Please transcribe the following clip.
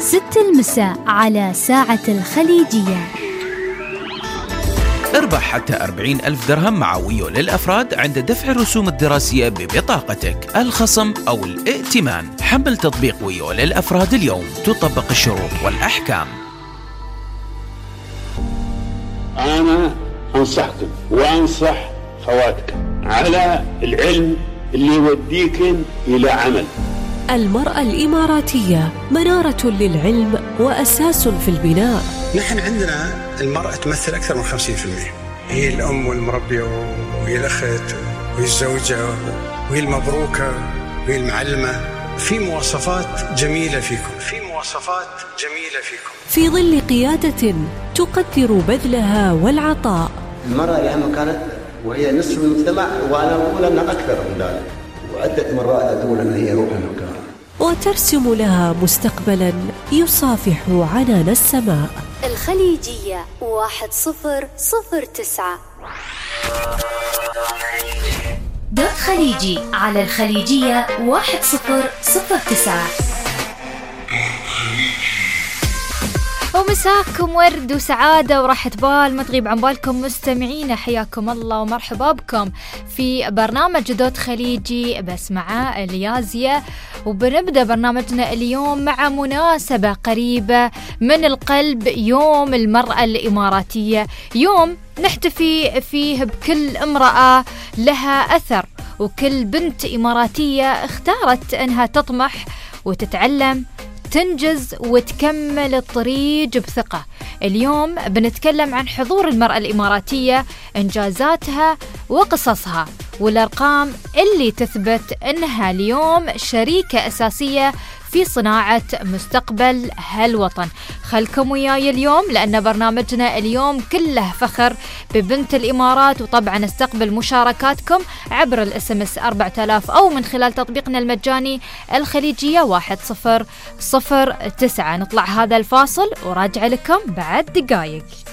6 المساء على ساعة الخليجية. اربح حتى 40,000 درهم مع ويو للأفراد عند دفع الرسوم الدراسية ببطاقتك، الخصم أو الائتمان. حمل تطبيق ويو للأفراد اليوم، تطبق الشروط والأحكام. أنا أنصحكم وأنصح خواتكم على العلم اللي يوديكم إلى عمل. المرأة الإماراتية منارة للعلم وأساس في البناء. نحن عندنا المرأة تمثل أكثر من 50%. هي الأم والمربية وهي الأخت وهي الزوجة وهي المبروكة وهي المعلمة. في مواصفات جميلة فيكم، في ظل قيادة تقدر بذلها والعطاء. المرأة لها كانت وهي نصف المجتمع، وأنا أقول أنها أكثر من ذلك، وعدة مرات أقول أن هي روح المكان، وترسم لها مستقبلا يصافح عنان السماء. الخليجية 1009 دوت خليجي على الخليجية 1009. ومساكم ورد وسعادة وراحة بال ما تغيب عن بالكم مستمعين، حياكم الله ومرحبا بكم في برنامج دوت خليجي بس مع اليازية. وبنبدأ برنامجنا اليوم مع مناسبة قريبة من القلب، يوم المرأة الإماراتية، يوم نحتفي فيه بكل امرأة لها أثر وكل بنت إماراتية اختارت أنها تطمح وتتعلم، تنجز وتكمل الطريق بثقة. اليوم بنتكلم عن حضور المرأة الإماراتية، إنجازاتها وقصصها والأرقام اللي تثبت أنها اليوم شريكة أساسية في صناعة مستقبل هالوطن. خلكم وياي اليوم لأن برنامجنا اليوم كله فخر ببنت الإمارات، وطبعا استقبل مشاركاتكم عبر الSMS 4000 أو من خلال تطبيقنا المجاني الخليجية 1009. نطلع هذا الفاصل وراجع لكم بعد دقايق.